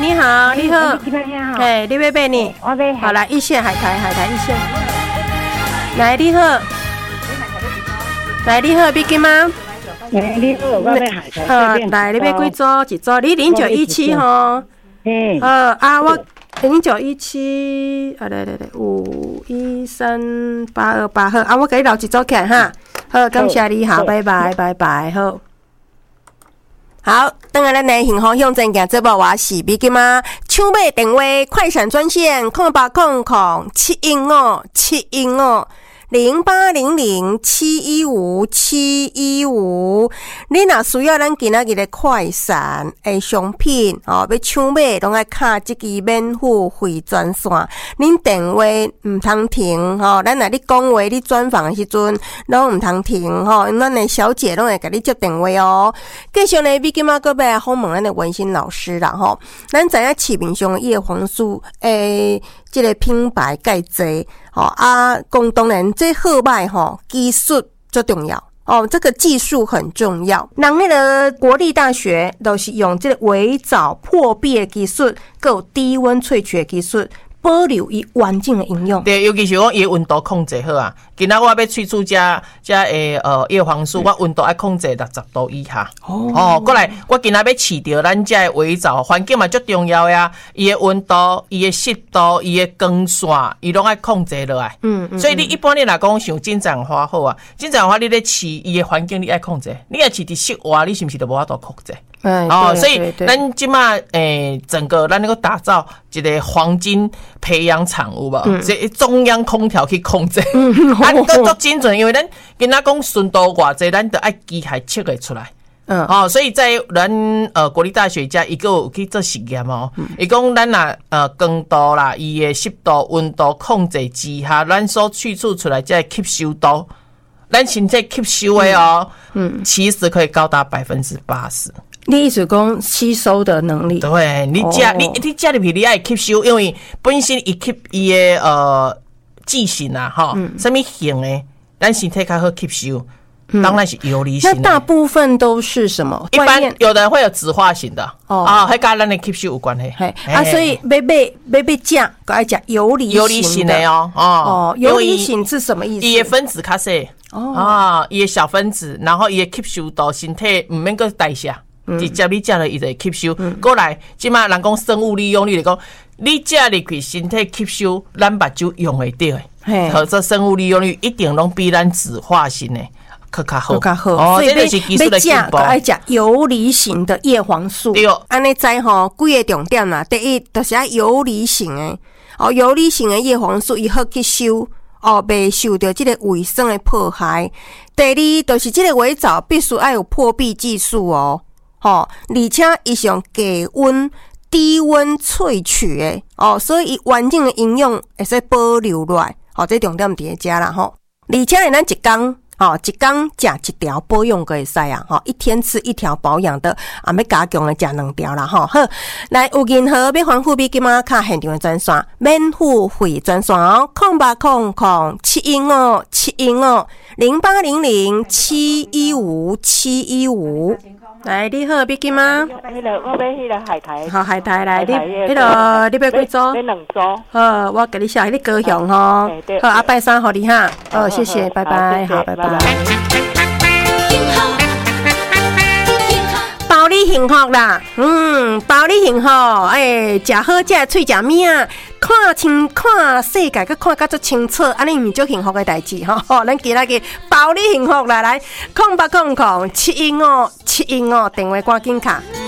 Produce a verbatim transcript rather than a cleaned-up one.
你好，你好，哎，你要买呢？ 我买。 好，来一线海苔，海苔一线。来，你好，来你好，要紧吗？ 来，你好，我买海苔。 呃，来，你要几组？一组？你零九一七吼。 嗯。 呃啊，我零九一七，啊来来来，五一三八二八好，啊，我给你留一组起来哈。好，感谢你，好，拜拜，拜拜，好。好，当然咱的幸福向前行节目，我是美金妈，抢买电话快闪专线空八空空七一五七一五零八零零七一五七一五，你若需要咱今仔日的快闪的商品哦，要抢买，拢爱卡这支免付费专线。恁电话唔通停吼，咱若你讲话、你专访的时阵，拢唔通停吼，咱的小姐拢会甲你接电话哦。继续呢，比今仔个要访问咱的文心老师啦吼，咱知影市面上叶黄素诶。这个品牌介济哦啊，讲当然这好歹吼技术最重要哦，这个技术很重要。人迄个国立大学都是用这个微藻破壁的技术，还有低温萃取的技术，保留伊完整的营养。 对，尤其是讲伊温度控制好啊。今仔我要萃取这这诶呃叶黄素，我温度要控制六十度以下。哦，哦，过来，我今仔要饲着咱这微藻，环境嘛最重要呀。伊的温度、伊的湿度、伊的光线，伊拢爱控制落来。嗯嗯。所以你一般你若讲像金盏花好啊，金盏花你咧饲伊的环境你爱控制，你若饲伫室外，你是毋是就无法度控制？ 嗯， 哦，所以咱即马诶，整个咱那个打造一个黄金培养厂有无？嗯、这中央空调去控制，嗯，啊，都都精准，因为咱跟他讲顺度偌济，咱得爱机械测得出来。嗯，哦，所以在咱呃国立大学家一个有去做实验哦，伊讲咱若呃光度啦、伊的湿度、温度控制之下，咱所萃取出来这吸收度，咱身体吸收的哦，嗯，其实可以高达百分之八十。 你意思讲吸收的能力？ 对，你加、哦、你你加入去，你爱吸收，因为本身伊吸伊的呃剂型啊，哈、嗯，什么型的，咱身体较好吸收。嗯、当然是游离型的。 那大部分都是什么？ 一般有的人会有酯化型的哦，啊，还跟咱的吸收有关系。 啊，所以要买要买酱，该爱讲游离游离型的哦。 哦，游离型是什么意思？ 伊的分子较细哦，啊，伊的小分子，然后伊的吸收到身体唔免个代谢。直接你食了伊就会吸收，过、嗯、来，即马人讲生物利用率来讲，你食入去身体吸收，咱目睭用会到诶，或者生物利用率一定拢比咱酯化型诶更较好， 更较好。 哦，这就是技术的进步。 爱食游离型的叶黄素，对，安尼知吼，几个重点啦。第一，就是爱游离型诶，哦，游离型的叶黄素伊好吸收。哦，袂受到这个卫生的迫害。第二，就是这个微藻必须要有破壁技术哦。哦，而且伊是用低温、低温萃取的哦，所以伊完整的营养会使保留落来。哦，这重点伫遮啦吼。而且咱一天哦，一天食一条保养个会使啊，吼，一天吃一条保养的，啊，要加强的食两条啦吼。好，来有任何要反复比今仔卡现场的专线，免付费专线哦，空八空空七一五七一五零八零零七一五七一五。来，你好，比金吗？ 迄个，我买迄个海苔。 好，海苔来，你迄个你要几组？ 买两组。 好，我给你写，你高雄吼。好，阿拜三，好你哈。哦，谢谢，拜拜，好，拜拜。包你幸福啦，嗯，包你幸福，哎，食好食的喙食面啊，看清看世界，佮看甲足清楚，安尼毋是足幸福的代志吼。吼，咱今仔日包你幸福啦，来，空八空空七一五七一五电话赶紧卡。